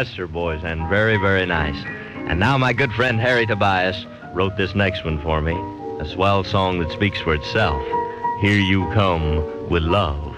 Yes, sir, boys, and very, very nice. And now my good friend Harry Tobias wrote this next one for me, a swell song that speaks for itself. Here You Come with Love.